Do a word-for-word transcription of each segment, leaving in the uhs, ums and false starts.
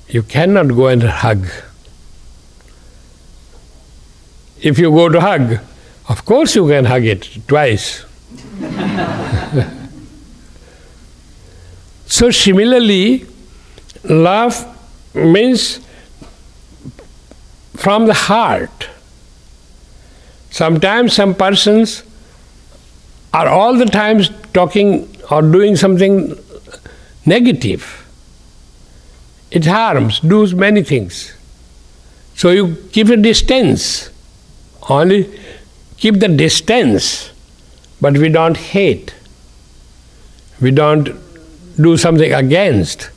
You cannot go and hug. If you go to hug, of course you can hug it twice. So similarly, love means from the heart. Sometimes some persons are all the time talking or doing something negative. It harms, does many things. So you keep a distance. Only keep the distance, but we don't hate. We don't do something against.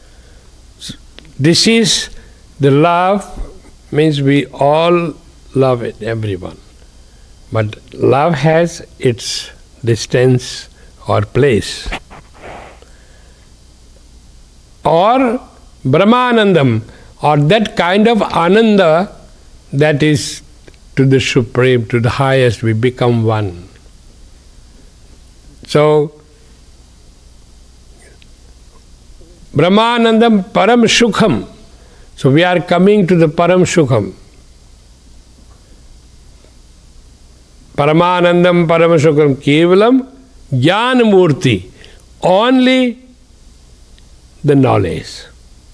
This is the love, means we all love it, everyone. But love has its distance or place. Or Brahmanandam, or that kind of ananda that is to the supreme, to the highest, we become one. So, Brahmanandam Param Sukham. So we are coming to the Param Sukham. Paramanandam Param Sukham Kevalam Jnana Murti. Only the knowledge.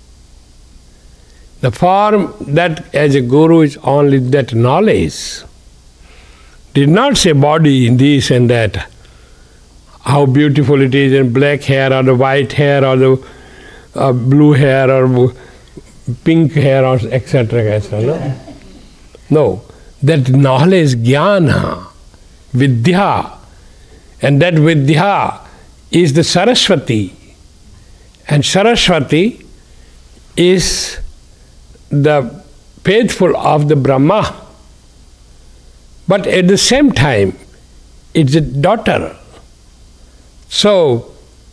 The form that as a guru is only that knowledge. Did not say body in this and that. How beautiful it is in black hair or the white hair or the uh, blue hair or pink hair or et cetera et cetera. No? No. That knowledge, jnana, vidya, and that vidya is the Saraswati. And Saraswati is the faithful of the Brahma. But at the same time, it's a daughter. So,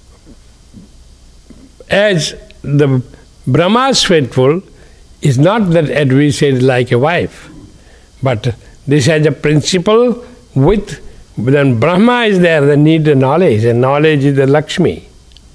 as the Brahma's faithful, is not that as we said like a wife, but this has a principle with, when Brahma is there, they need the knowledge, and knowledge is the Lakshmi.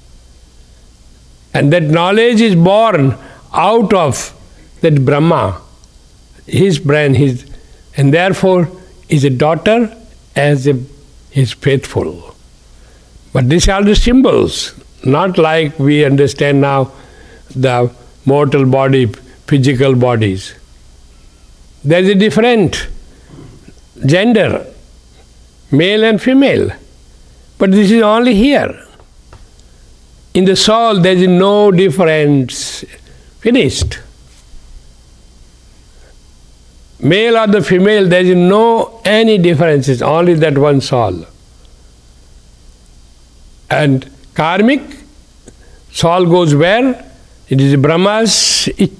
And that knowledge is born out of that Brahma, his brain, his, and therefore is a daughter as a, is faithful. But these are the symbols, not like we understand now the mortal body, physical bodies. There is a different gender, male and female. But this is only here. In the soul there is no difference. Finished. Male or the female, there is no any differences, only that one soul. And karmic, soul goes where? It is Brahma's, it,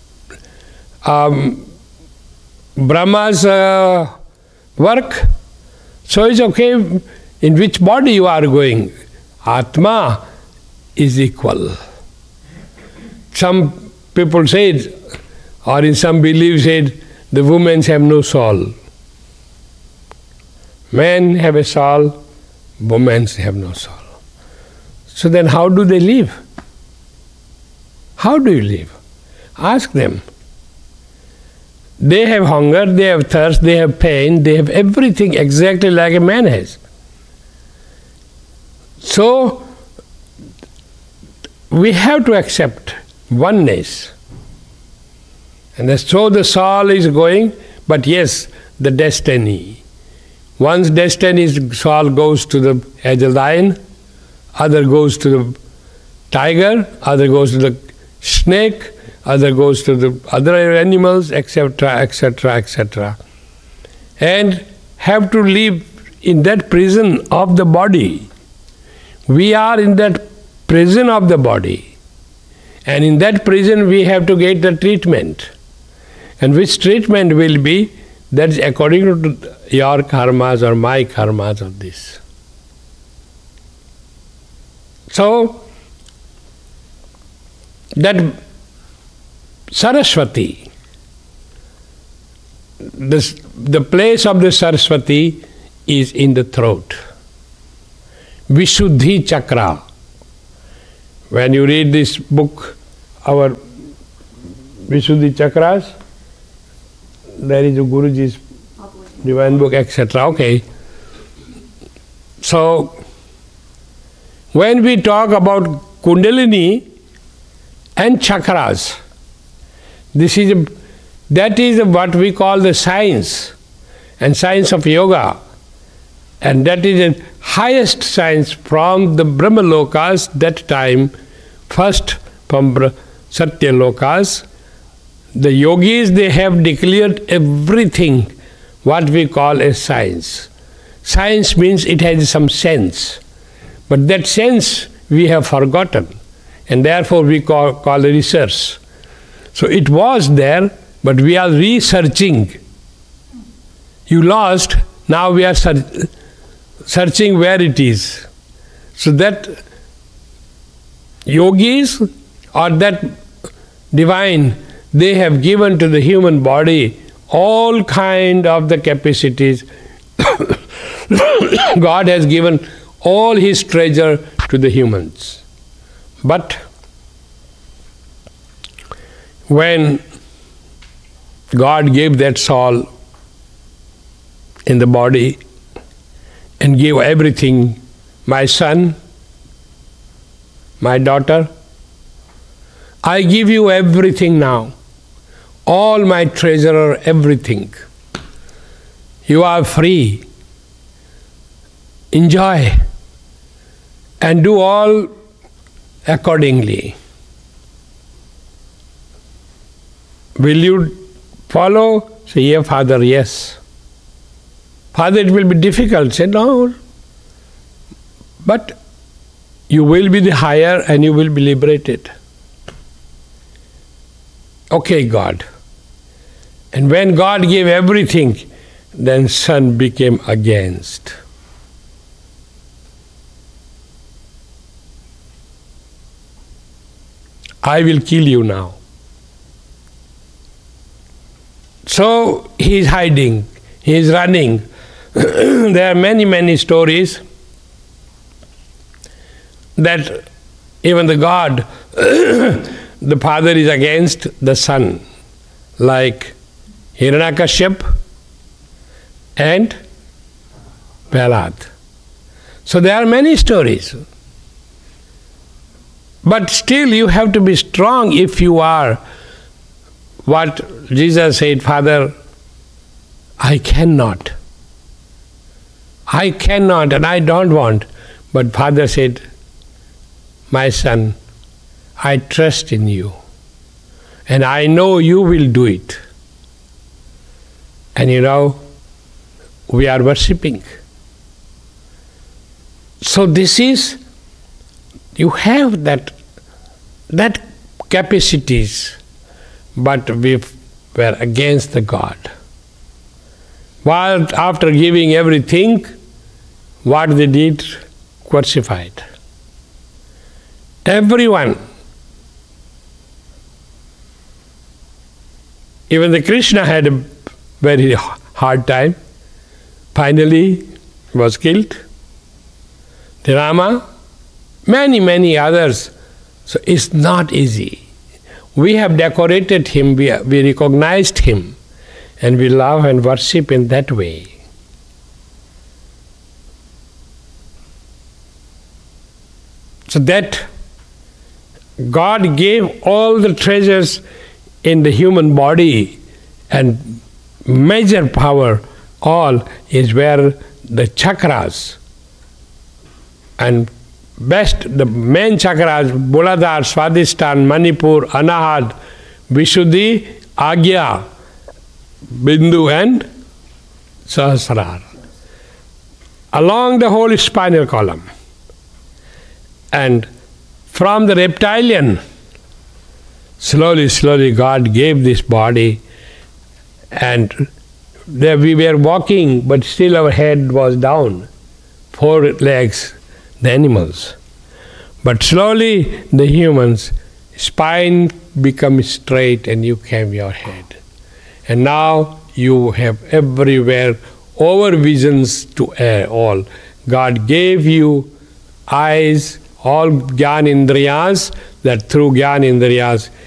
um, Brahma's uh, work. So it's okay in which body you are going. Atma is equal. Some people said, or in some beliefs said, the women have no soul. Men have a soul, women have no soul. So then how do they live? How do you live? Ask them. They have hunger, they have thirst, they have pain, they have everything exactly like a man has. So, we have to accept oneness. And so the soul is going, but yes, the destiny. One's destiny is soul goes to the as a lion, other goes to the tiger, other goes to the snake, other goes to the other animals, et cetera, et cetera, et cetera. And have to live in that prison of the body. We are in that prison of the body. And in that prison we have to get the treatment. And which treatment will be, that's according to your karmas or my karmas of this. So, that Saraswati, this, the place of the Saraswati is in the throat. Vishuddhi Chakra. When you read this book, our Visuddhi Chakras. There is a Guruji's divine book, et cetera. Okay. So, when we talk about Kundalini and chakras, this is a, that is what we call the science and science of yoga, and that is the highest science from the Brahmalokas that time, first from Satya Lokas. The yogis, they have declared everything what we call as science. Science means it has some sense, but that sense we have forgotten, and therefore we call, call research. So it was there, but we are researching. You lost, now we are search, searching where it is. So that yogis or that divine, they have given to the human body all kind of the capacities. God has given all His treasure to the humans. But when God gave that soul in the body and gave everything, my son, my daughter, I give you everything now, all my treasure, everything. You are free. Enjoy and do all accordingly. Will you follow? Say, yeah, Father, yes. Father, it will be difficult. Say, no. But you will be the higher and you will be liberated. Okay, God. And when God gave everything, then son became against. I will kill you now. So he is hiding, he is running. There are many, many stories that even the God, the father is against the son, like Hiranyakashipu and Prahlad. So there are many stories. But still you have to be strong if you are what Jesus said, Father, I cannot. I cannot and I don't want. But Father said, my son, I trust in you and I know you will do it. And you know, we are worshipping. So this is, you have that, that capacities, but we were against the God. While after giving everything, what they did? Crucified. Everyone. Even the Krishna had a very hard time. Finally, he was killed. The Rama, many, many others. So it's not easy. We have decorated him, we, we recognized him, and we love and worship in that way. So that God gave all the treasures in the human body, and major power, all is where the chakras, and best, the main chakras, Muladhara, Swadhisthana, Manipur, Anahata, Visuddhi, Agya, Bindu and Sahasrara. Along the whole spinal column. And from the reptilian, slowly, slowly God gave this body, and there we were walking, but still our head was down, four legs, the animals. But slowly the humans, spine becomes straight and you came your head. And now you have everywhere over visions to air all. God gave you eyes, all Gyan Indriyas, that through Gyan Indriyas